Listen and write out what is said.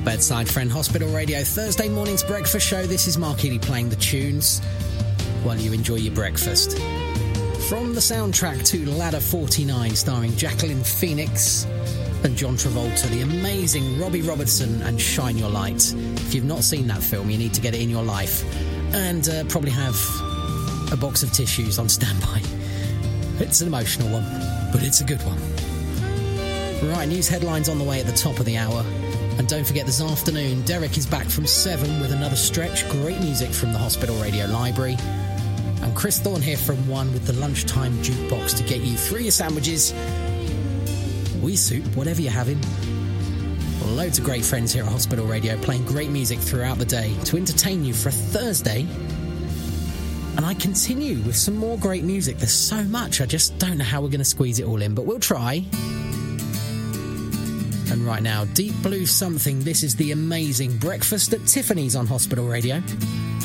bedside friend, Hospital Radio Thursday morning's breakfast show. This is Mark Healy playing the tunes while you enjoy your breakfast. From the soundtrack to Ladder 49, starring Jacqueline Phoenix and John Travolta, the amazing Robbie Robertson and Shine Your Light. If you've not seen that film, you need to get it in your life and probably have a box of tissues on standby. It's an emotional one, but it's a good one. Right, news headlines on the way at the top of the hour. And don't forget, this afternoon, Derek is back from 7 with another stretch. Great music from the Hospital Radio Library. And Chris Thorne here from 1 with the lunchtime jukebox to get you through your sandwiches, wee soup, whatever you're having. Loads of great friends here at Hospital Radio playing great music throughout the day to entertain you for a Thursday. And I continue with some more great music. There's so much, I just don't know how we're going to squeeze it all in, but we'll try. And right now, Deep Blue Something. This is the amazing Breakfast at Tiffany's on Hospital Radio.